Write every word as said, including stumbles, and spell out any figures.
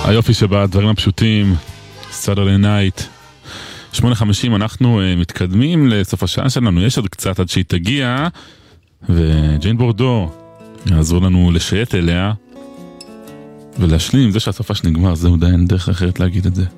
היופי שבדברים הפשוטים, Saturday Night. שמונה חמישים אנחנו uh, מתקדמים לסוף השעה שלנו, יש עוד קצת עד שהיא תגיע, וג'יין בורדו יעזור לנו לשייט אליה ולהשלים, זה שהסופה שנגמר, זהו די אין דרך אחרת להגיד את זה.